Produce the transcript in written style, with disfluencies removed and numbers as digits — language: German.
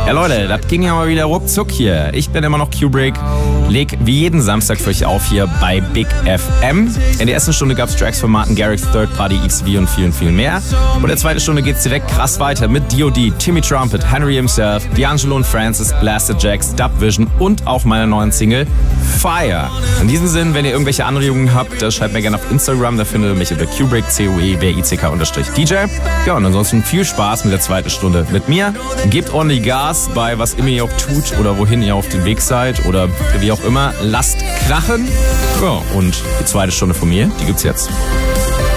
Ja Leute, das ging ja mal wieder ruckzuck hier. Ich bin immer noch Kubrick, leg wie jeden Samstag für euch auf hier bei Big FM. In der ersten Stunde gab's Tracks von Martin Garrix, Third Party, XV und vielen, vielen mehr. Und in der zweiten Stunde geht's direkt krass weiter mit D.O.D., Timmy Trumpet, Henry himself, D'Angelo und Francis, Blasted Jacks, Dubvision und auch meiner neuen Single Fire. In diesem Sinn, wenn ihr irgendwelche Anregungen habt, schreibt mir gerne auf Instagram, da findet ihr mich über Kubrick, CUEBICK_DJ. Ja, und ansonsten viel Spaß mit der zweiten Stunde mit mir. Gebt ordentlich Gas bei was immer ihr auch tut oder wohin ihr auf dem Weg seid oder wie auch immer. Lasst krachen. Ja, und die zweite Stunde von mir, die gibt's jetzt.